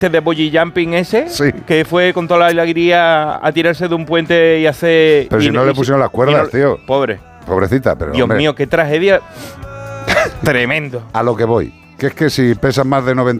de bungee jumping ese, Sí. que fue con toda la alegría a tirarse de un puente y hacer... Pero si no le pusieron las cuerdas, tío. Pobre. Pobrecita, pero Dios hombre, mío, qué tragedia. Tremendo. a lo que voy. Que es que si pesas más de 90